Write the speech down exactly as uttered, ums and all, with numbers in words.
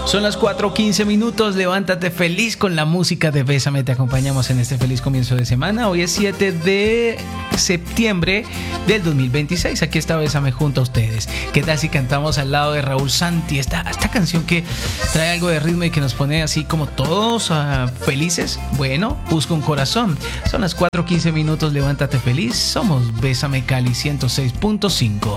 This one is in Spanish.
Son las cuatro quince minutos, levántate feliz con la música de Bésame, te acompañamos en este feliz comienzo de semana. Hoy es siete de septiembre del dos mil veintiséis, aquí está Bésame junto a ustedes. ¿Qué tal si cantamos al lado de Raúl Santi? Esta, esta canción que trae algo de ritmo y que nos pone así como todos uh, felices. Bueno, busca un corazón. Son las cuatro quince minutos, levántate feliz. Somos Bésame Cali ciento seis punto cinco.